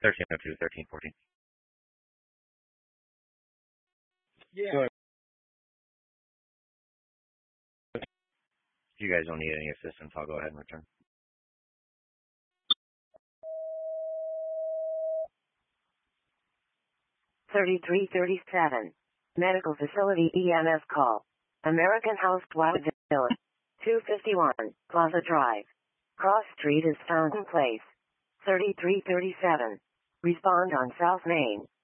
1302, 1314. Yeah. Go ahead. If you guys don't need any assistance, I'll go ahead and return. Medical facility EMS call. American House Village. 251 Plaza Drive. Cross Street is Fountain Place. 3337. Respond on South Main.